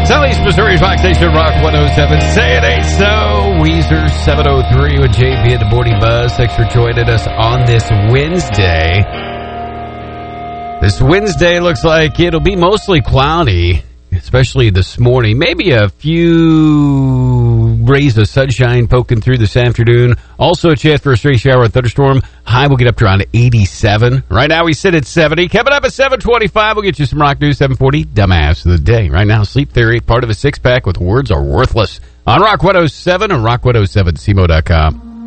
Southeast Missouri's Rock Station, Rock 107. Say it ain't so. Weezer 703 with JB at the Morning Buzz. Thanks for joining us on this Wednesday. This Wednesday looks like it'll be mostly cloudy, especially this morning. Maybe a few rays of sunshine poking through this afternoon. Also a chance for a stray shower and thunderstorm. High will get up to around 87. Right now we sit at 70. Coming up at 7:25, we'll get you some rock news. 7:40, dumbass of the day. Right now, Sleep Theory, part of a six-pack with Words Are Worthless. On Rock 107 and Rock107cmo.com.